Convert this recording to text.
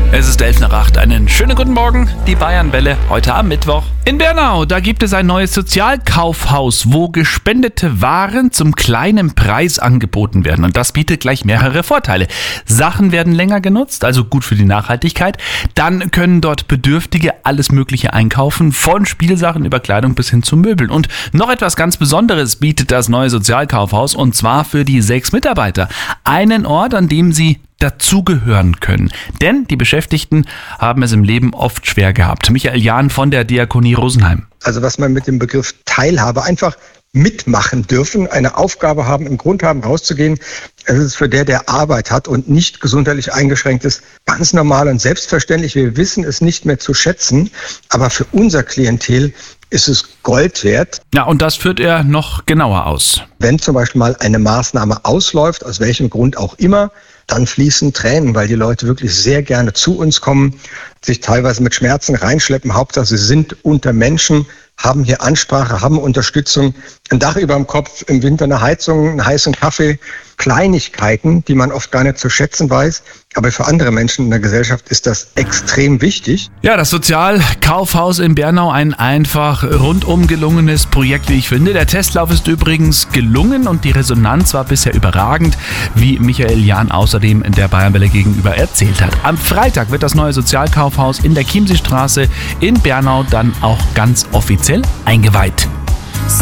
Es ist 7:11. Einen schönen guten Morgen, die Bayernwelle, heute am Mittwoch. In Bernau, da gibt es ein neues Sozialkaufhaus, wo gespendete Waren zum kleinen Preis angeboten werden. Und das bietet gleich mehrere Vorteile. Sachen werden länger genutzt, also gut für die Nachhaltigkeit. Dann können dort Bedürftige alles Mögliche einkaufen, von Spielsachen über Kleidung bis hin zu Möbeln. Und noch etwas ganz Besonderes bietet das neue Sozialkaufhaus, und zwar für die 6 Mitarbeiter. Einen Ort, an dem sie dazugehören können. Denn die Beschäftigten haben es im Leben oft schwer gehabt. Michael Jahn von der Diakonie Rosenheim. Also was man mit dem Begriff Teilhabe einfach mitmachen dürfen, eine Aufgabe haben, im Grund haben, rauszugehen. Es ist für der Arbeit hat und nicht gesundheitlich eingeschränkt ist, ganz normal und selbstverständlich. Wir wissen es nicht mehr zu schätzen, aber für unser Klientel ist es Gold wert. Ja, und das führt er noch genauer aus. Wenn zum Beispiel mal eine Maßnahme ausläuft, aus welchem Grund auch immer, dann fließen Tränen, weil die Leute wirklich sehr gerne zu uns kommen, sich teilweise mit Schmerzen reinschleppen. Hauptsache, sie sind unter Menschen, haben hier Ansprache, haben Unterstützung, ein Dach über dem Kopf, im Winter eine Heizung, einen heißen Kaffee, Kleinigkeiten, die man oft gar nicht zu schätzen weiß. Aber für andere Menschen in der Gesellschaft ist das extrem wichtig. Ja, das Sozialkaufhaus in Bernau, ein einfach rundum gelungenes Projekt, wie ich finde. Der Testlauf ist übrigens gelungen und die Resonanz war bisher überragend, wie Michael Jahn außerdem in der Bayernwelle gegenüber erzählt hat. Am Freitag wird das neue Sozialkaufhaus in der Chiemseestraße in Bernau dann auch ganz offiziell eingeweiht.